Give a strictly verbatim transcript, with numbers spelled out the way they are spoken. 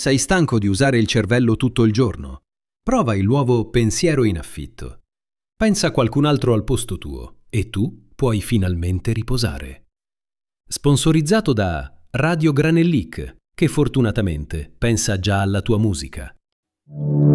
Sei stanco di usare il cervello tutto il giorno? Prova il nuovo Pensiero in affitto. Pensa a qualcun altro al posto tuo e tu puoi finalmente riposare. Sponsorizzato da Radio Granellic, che fortunatamente pensa già alla tua musica.